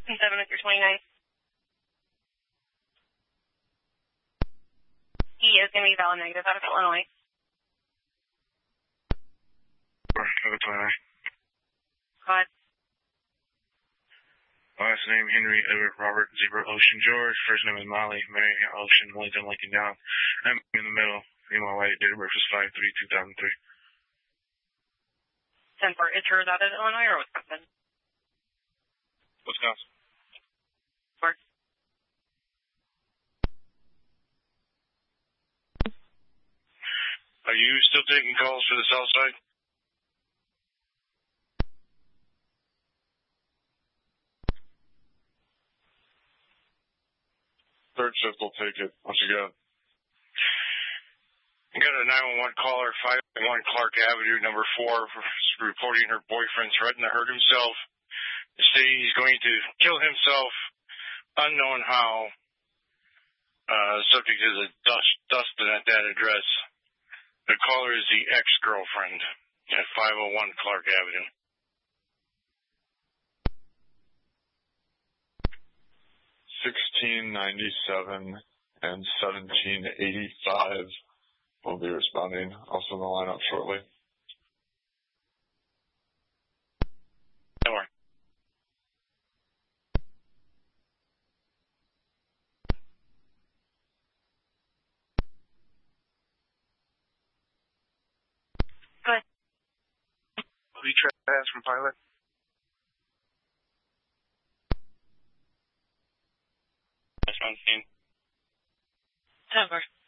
7 with your 29. He is going to be valid negative out of Illinois. Over 29. Go ahead. Last name, Henry Edward Robert Zebra Ocean George. First name is Molly Mary Ocean Lincoln Lincoln Down. I'm in the middle. Female white. Date of birth is 5/3/2003. 10-4. Is hers out of Illinois or Wisconsin? Wisconsin. 4. Are you still taking calls for the south side? Third shift will take it. What you got? I got a 911 caller, 501 Clark Avenue, number 4, reporting her boyfriend threatened to hurt himself. Saying he's going to kill himself, unknown how. Subject is a Dustin at that address. The caller is the ex-girlfriend at 501 Clark Avenue. $16.97 and $17.85 will be responding. Also in the lineup shortly. Don't worry. Go ahead. Lee Travis from Pilot. That's on scene. 10-4.